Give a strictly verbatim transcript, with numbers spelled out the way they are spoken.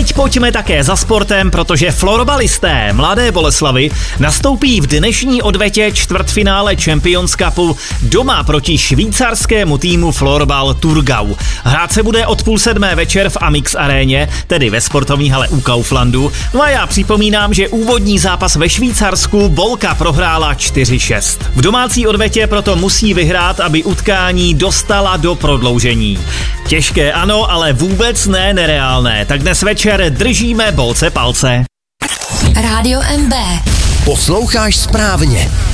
teď pojďme také za sportem, protože florbalisté Mladé Boleslavi nastoupí v dnešní odvetě čtvrtfinále Champions Cupu doma proti švýcarskému týmu Florbal Thurgau. Hrát se bude od půl sedmé večer v Amix aréně, tedy ve sportovní hale u Kauflandu. No a já připomínám, že úvodní zápas ve Švýcarsku Bolka prohrála čtyři šest. V domácí odvetě proto musí vyhrát, aby utkání dostala do prodloužení. Těžké ano, ale vůbec ne nereálné. Tak dnes večer držíme Bolce palce. Rádio M B. Posloucháš správně.